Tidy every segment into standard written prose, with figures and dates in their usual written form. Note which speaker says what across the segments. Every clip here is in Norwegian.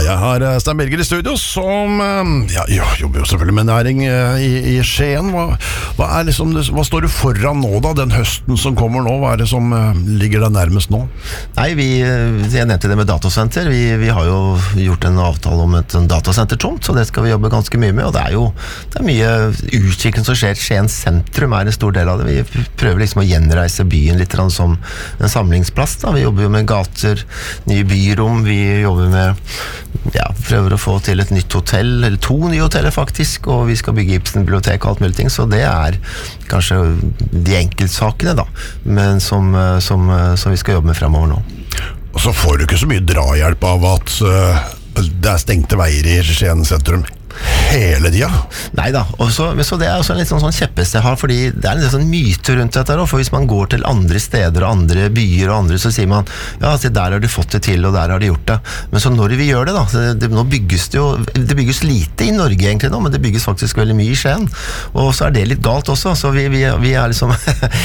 Speaker 1: jeg har Stein Birger I studio som jobber jo selvfølgelig med næring I Skien. Hva står du foran nå da, den høsten som kommer nå? Hva det som ligger deg nærmest nå?
Speaker 2: Nei, jeg nevnte det med datasenter. Vi har jo gjort en avtale om et datasentertomt, så det skal vi jobbe ganske mye med, og det er mye utvikling som skjer. Skien sentrum en stor del av det. Vi prøver liksom å gjenreise byen litt som en samlingsplass da. Vi jobber jo med gater, nye byrom, vi jobber med prøver å få til et nytt hotell, eller 2 nye hoteller faktisk, og vi skal bygge Ibsen bibliotek og alt mulig ting, så det kanskje de enkeltsakene da, men som vi skal jobbe med fremover nå.
Speaker 1: Og så får du ikke så mye drahjelp av at det stengte veier I Skien sentrum hele tida.
Speaker 2: Neida, så det også en litt sånn kjeppest jeg har, fordi det en sånn myte rundt dette, for hvis man går til andre steder og andre byer og andre, så sier man, se, der har de fått det til, og der har de gjort det. Men så når vi gjør det da, nå bygges det jo, det bygges lite I Norge egentlig nå, men det bygges faktisk veldig mye I Skien, og så det litt galt også, så vi liksom,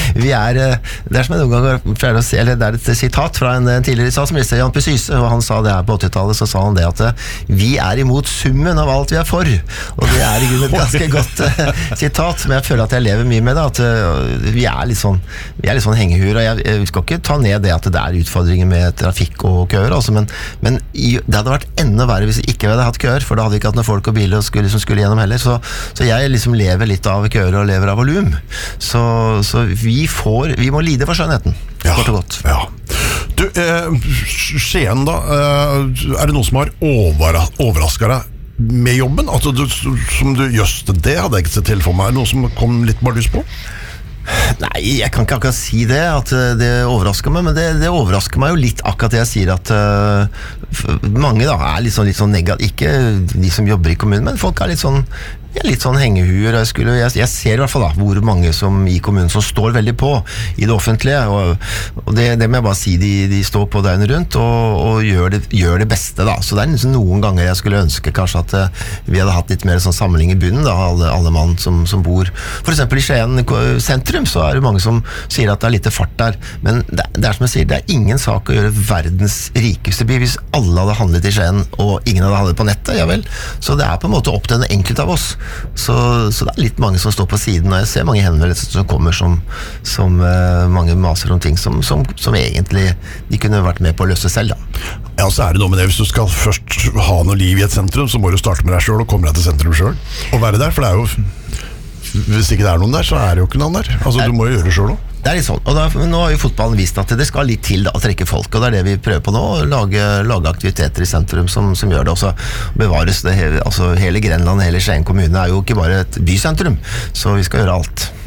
Speaker 2: det som jeg noen ganger pleier å si, eller det et sitat fra en tidligere statsminister, Jan P. Syse, og han sa det her på 80-tallet, så sa han det at vi imot summen av alt vi for, og det I grunnen et ganske godt sitat, men jeg føler at jeg lever mye med det, at vi litt sånn hengehur, og jeg skal ikke ta ned det at det utfordringer med trafikk og køer, altså, men det hadde vært enda verre hvis vi ikke hadde hatt køer, for da hadde vi ikke hatt noen folk og biler som skulle gjennom heller, så jeg liksom lever litt av køer og lever av volum, så vi må lide for skjønnheten, kort og godt.
Speaker 1: Ja. Du, Skien da, det noe som har overrasket deg med jobben? Altså, det hadde jeg ikke sett til for meg. Noe som kom litt bardus på?
Speaker 2: Nei, jeg kan ikke akkurat si det, at det overrasker meg, men det overrasker meg jo litt akkurat det jeg sier at mange da litt sånn negativt, ikke de som jobber I kommunen, men folk litt sånn hengehuer. Jeg ser I hvert fall da hvor mange som I kommunen som står veldig på I det offentlige, og det må jeg bare si, de står på døgnet rundt og gjør det beste da, så det liksom noen ganger jeg skulle ønske kanskje at vi hadde hatt litt mer sånn samling I bunnen da, alle mann som bor for eksempel I Skien sentrum, så det mange som sier at det litt fart der, men det som jeg sier, det ingen sak å gjøre verdens rikeste by hvis alle hadde handlet I Skien og ingen hadde handlet på nettet, ja vel, så det på en måte opp til den enkelte av oss. Så det litt mange som står på siden, og jeg ser mange henvendelser som kommer som mange maser om ting som egentlig de kunne vært med på å løse selv da.
Speaker 1: Ja, så det noe med det, hvis du skal først ha noe liv I et sentrum, så må du starte med deg selv og komme deg til sentrum selv og være der, for det jo hvis ikke det noen der, så det jo ikke noen der, altså du må jo gjøre det selv også.
Speaker 2: Det litt sånn, og nå har jo fotballen vist at det skal litt til da, å trekke folk, og det det vi prøver på nå, lage aktiviteter I sentrum som gjør det også, bevares det, altså hele Grenland, hele Skien kommune jo ikke bare et bysentrum, så vi skal gjøre alt.